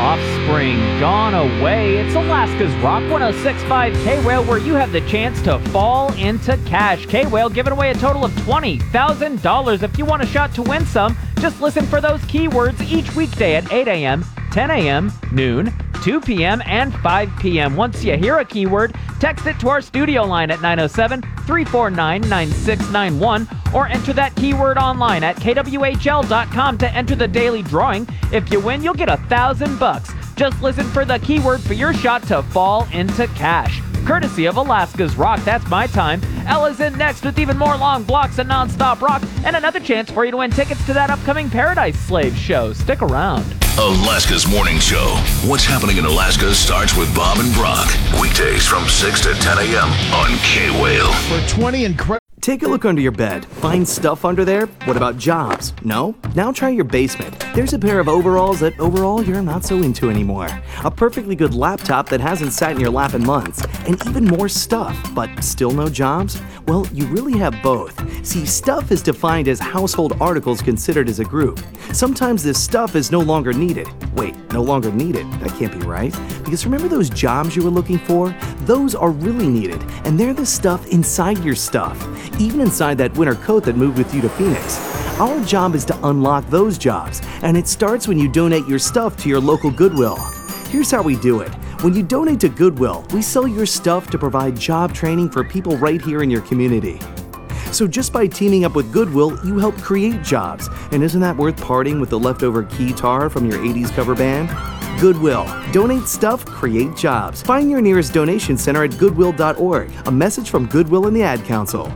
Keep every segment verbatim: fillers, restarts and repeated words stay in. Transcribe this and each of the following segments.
offspring gone away. It's Alaska's Rock one oh six point five K-Whale, where you have the chance to fall into cash. K-Whale giving away a total of twenty thousand dollars. If you want a shot to win some, just listen for those keywords each weekday at eight a.m., ten a.m., noon, two p.m., and five p.m. Once you hear a keyword, text it to our studio line at nine oh seven, three four nine, nine six nine one or enter that keyword online at k w h l dot com to enter the daily drawing. If you win, you'll get a thousand bucks. Just listen for the keyword for your shot to fall into cash. Courtesy of Alaska's Rock. That's my time. Ella's in next with even more long blocks of nonstop rock and another chance for you to win tickets to that upcoming Paradise Slave show. Stick around. Alaska's Morning Show. What's happening in Alaska starts with Bob and Brock. Weekdays from six to ten a.m. on K-Whale. For twenty incredible... Take a look under your bed. Find stuff under there? What about jobs? No? Now try your basement. There's a pair of overalls that overall you're not so into anymore. A perfectly good laptop that hasn't sat in your lap in months. And even more stuff, but still no jobs? Well, you really have both. See, stuff is defined as household articles considered as a group. Sometimes this stuff is no longer needed. Wait, no longer needed? That can't be right. Because remember those jobs you were looking for? Those are really needed, and they're the stuff inside your stuff. Even inside that winter coat that moved with you to Phoenix. Our job is to unlock those jobs, and it starts when you donate your stuff to your local Goodwill. Here's how we do it. When you donate to Goodwill, we sell your stuff to provide job training for people right here in your community. So just by teaming up with Goodwill, you help create jobs. And isn't that worth parting with the leftover keytar from your eighties cover band? Goodwill. Donate stuff, create jobs. Find your nearest donation center at goodwill dot org. A message from Goodwill and the Ad Council.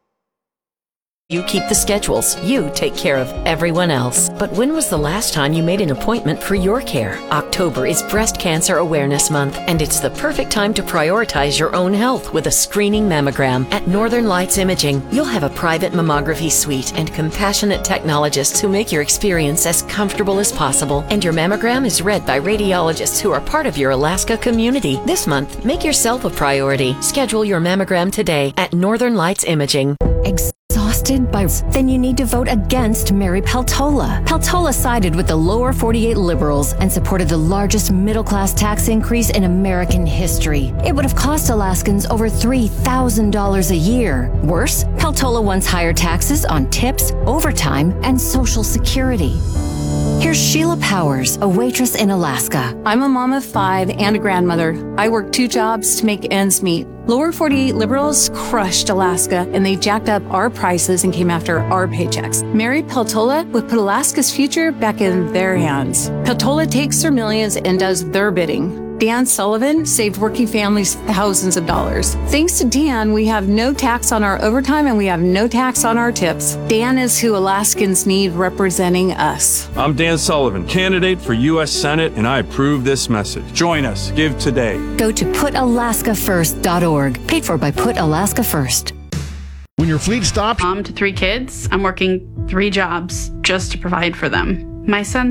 You keep the schedules. You take care of everyone else. But when was the last time you made an appointment for your care? October is Breast Cancer Awareness Month, and it's the perfect time to prioritize your own health with a screening mammogram. At Northern Lights Imaging, you'll have a private mammography suite and compassionate technologists who make your experience as comfortable as possible. And your mammogram is read by radiologists who are part of your Alaska community. This month, make yourself a priority. Schedule your mammogram today at Northern Lights Imaging. Exhausted by... Then you need to vote against Mary Peltola. Peltola sided with the lower forty-eight liberals and supported the largest middle-class tax increase in American history. It would have cost Alaskans over three thousand dollars a year. Worse, Peltola wants higher taxes on tips, overtime, and Social Security. Here's Sheila Powers, a waitress in Alaska. I'm a mom of five and a grandmother. I work two jobs to make ends meet. Lower forty-eight liberals crushed Alaska, and they jacked up our prices and came after our paychecks. Mary Peltola would put Alaska's future back in their hands. Peltola takes their millions and does their bidding. Dan Sullivan saved working families thousands of dollars. Thanks to Dan, we have no tax on our overtime and we have no tax on our tips. Dan is who Alaskans need representing us. I'm Dan Sullivan, candidate for U S Senate, and I approve this message. Join us. Give today. Go to put alaska first dot org. Paid for by Put Alaska First. When your fleet stops... Mom to three kids, I'm working three jobs just to provide for them. My son